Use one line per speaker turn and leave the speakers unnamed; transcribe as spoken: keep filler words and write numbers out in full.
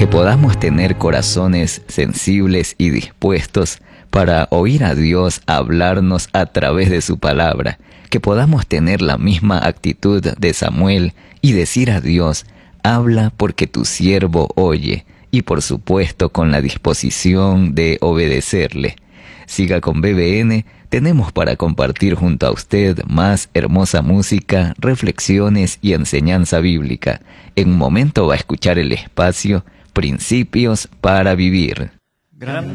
que podamos tener corazones sensibles y dispuestos para oír a Dios hablarnos a través de su palabra, que podamos tener la misma actitud de Samuel y decir a Dios: habla porque tu siervo oye, y por supuesto con la disposición de obedecerle. Siga con B B N, tenemos para compartir junto a usted más hermosa música, reflexiones y enseñanza bíblica. En un momento va a escuchar el espacio Principios para Vivir. Gran